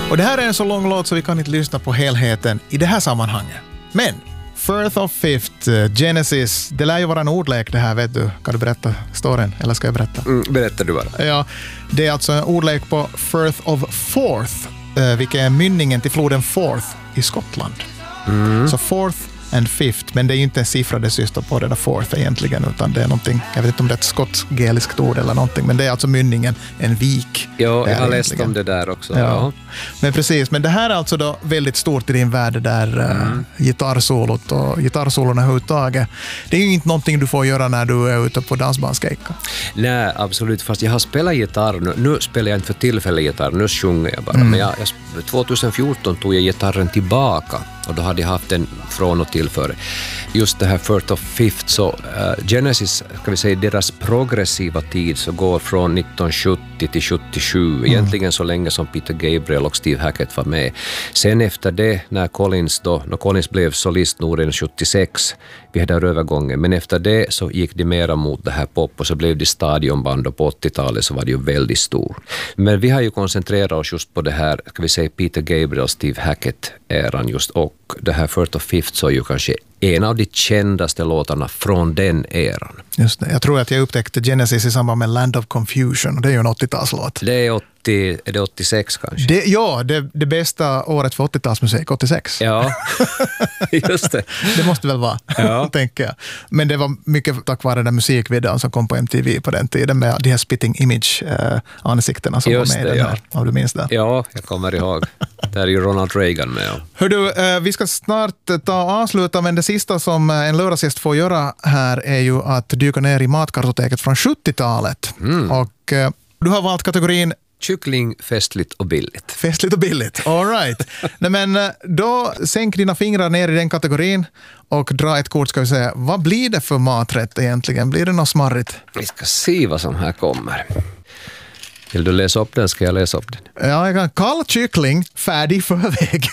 Och det här är en så lång låt så vi kan inte lyssna på helheten i det här sammanhanget. Men Firth of Fifth, Genesis, det lär ju vara en ordlek det här, vet du. Kan du berätta storyn, eller ska jag berätta? Berätta du bara. Ja, det är alltså en ordlek på Firth of Forth, vilket är mynningen till floden Forth i Skottland. Så Forth and Fifth, men det är ju inte en siffra det syftar på det där Forth egentligen, utan det är någonting, jag vet inte om det är ett skotsk-geliskt ord eller någonting, men det är alltså mynningen, en vik. Ja, jag har läst om det där också. Ja. Men precis, men det här är alltså då väldigt stort i din värld där gitarrsolot och gitarrsolorna överhuvudtaget. Det är ju inte någonting du får göra när du är ute på dansbandskeika. Nej, absolut, fast jag har spelat gitarr nu spelar jag inte för tillfället gitarr, nu sjunger jag bara, men 2014 tog jag gitarren tillbaka och då hade jag haft den från och till för just det här Firth of Fifth, så Genesis, ska vi säga, deras progressiva tid så går från 1970 till 77, egentligen så länge som Peter Gabriel och Steve Hackett var med. Sen efter det, när Collins blev solist redan 76, vi hade övergången, men efter det så gick det mera mot det här pop och så blev det stadionband, och på 80-talet så var det ju väldigt stor. Men vi har ju koncentrerat oss just på det här, ska vi säga, Peter Gabriel, Steve Hackett-eran just, och det här Firth of Fifth så är ju kanske en av de kändaste låtarna från den eran. Just det, jag tror att jag upptäckte Genesis i samband med Land of Confusion, och det är ju en 80-talslåt. Är det 86 kanske? Det bästa året för 80-talsmusik, 86. Ja, just det. Det måste väl vara, tänker jag. Men det var mycket tack vare den musikvideon som kom på MTV på den tiden med de här spitting image-ansiktena som just var med i den här, om du minns det. Ja, jag kommer ihåg. Där är ju Ronald Reagan med. Hör du, vi ska snart avsluta, men det sista som en lördagsgäst får göra här är ju att dyka ner i matkartoteket från 70-talet. Och du har valt kategorin kyckling, festligt och billigt. Festligt och billigt, all right. Nej, men då sänk dina fingrar ner i den kategorin och dra ett kort, ska vi säga. Vad blir det för maträtt egentligen? Blir det något smarrigt? Vi ska se vad som här kommer. Vill du läsa upp den? Ska jag läsa upp den? Ja, jag kan. Kall kyckling, färdig förväg.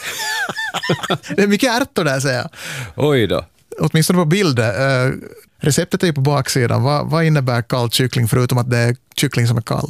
Det är mycket ärtor där, säger jag. Oj då. Åtminstone på bilder. Receptet är ju på baksidan. Vad innebär kall kyckling förutom att det är kyckling som är kall?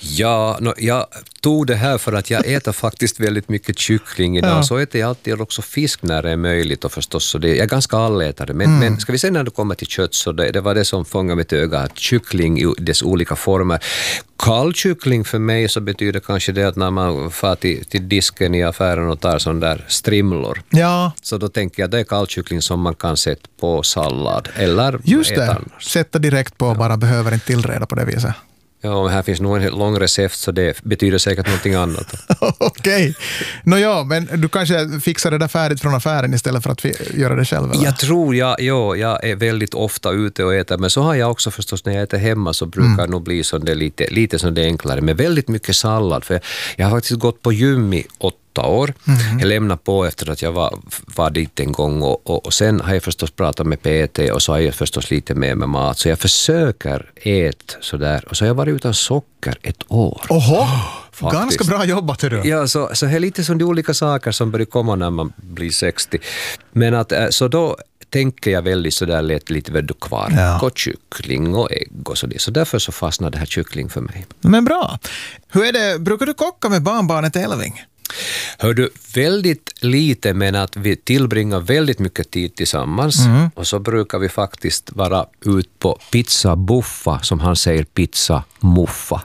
Ja, jag tog det här för att jag äter faktiskt väldigt mycket kyckling idag. Ja. Så äter jag alltid också fisk när det är möjligt, och förstås så jag är ganska allätare. Men ska vi se när det kommer till kött, så det var det som fångade mitt öga, att kyckling i dess olika former. Kallkyckling för mig så betyder kanske det att när man far till disken i affären och tar sån där strimlor. Ja. Så då tänker jag det är kallkyckling som man kan sätta på sallad eller just det, sätta direkt på, bara behöver inte tillreda på det viset. Ja, men här finns nog en lång recept, så det betyder säkert någonting annat. Okej. Nåja, men du kanske fixar det där färdigt från affären istället för att göra det själv, eller? Jag tror, jag är väldigt ofta ute och äter, men så har jag också förstås när jag äter hemma så brukar nog bli så det lite som det enklare, med väldigt mycket sallad. För jag har faktiskt gått på gym i 8 år. Jag lämnade på efter att jag var dit en gång, och sen har jag förstås pratat med PT, och så har jag förstås lite med mat, så jag försöker äta sådär, och så har jag varit utan socker 1 år. Oho, ganska bra jobbat är du. Ja, så är lite som de olika saker som börjar komma när man blir 60. Men att så då tänker jag väldigt sådär lite väl kvar. Ja. Och kyckling och ägg och så därför så fastnar det här kyckling för mig. Men bra. Hur är det, brukar du kocka med barnbarnet Elving? Hör du, väldigt lite, men att vi tillbringar väldigt mycket tid tillsammans, och så brukar vi faktiskt vara ut på pizza buffa, som han säger, pizza muffa.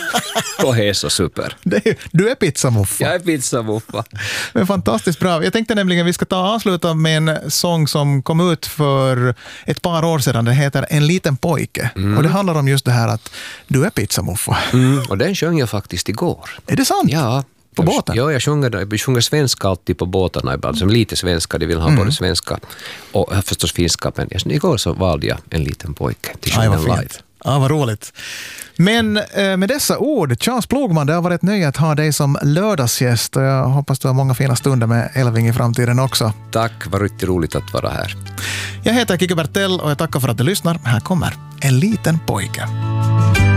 Och det är så super. Du är pizza muffa. Jag är pizza muffa. Men fantastiskt bra. Jag tänkte nämligen vi ska avsluta med en sång som kom ut för ett par år sedan. Den heter En liten pojke. Och det handlar om just det här att du är pizza muffa. Och den sjöng jag faktiskt igår. Är det sant? Ja. På båten? Ja, jag sjunger svenska alltid på båtarna ibland. Som lite svenska, de vill ha både svenska och förstås finska. Men igår så valde jag En liten pojke till sjungen live. Ja, vad roligt. Men med dessa ord, Charles Plogman, det har varit ett nöje att ha dig som lördagsgäst. Och jag hoppas du har många fina stunder med Elving i framtiden också. Tack, var riktigt roligt att vara här. Jag heter Kike Bertell och jag tackar för att du lyssnar. Här kommer En liten pojke.